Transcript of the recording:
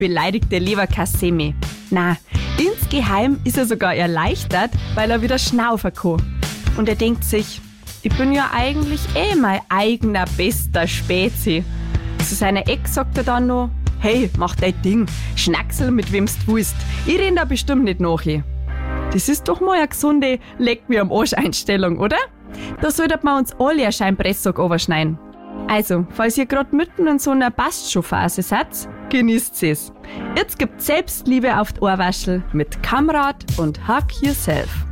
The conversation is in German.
beleidigt der Leberkassemi. Na, insgeheim ist er sogar erleichtert, weil er wieder schnaufen kann. Und er denkt sich, ich bin ja eigentlich mein eigener bester Spezi. Zu seiner Ex sagt er dann noch, hey, mach dein Ding, schnacksel mit wem's du willst. Ich renn da bestimmt nicht nach. Das ist doch mal eine gesunde Leck mir am Arsch Einstellung, oder? Da sollten wir uns alle einen Scheinpresssack überschneiden. Also, falls ihr gerade mitten in so einer Passt-schon-Phase seid, genießt es. Jetzt gibt Selbstliebe auf die Ohrwaschel mit Kamrat und Hug Yourself.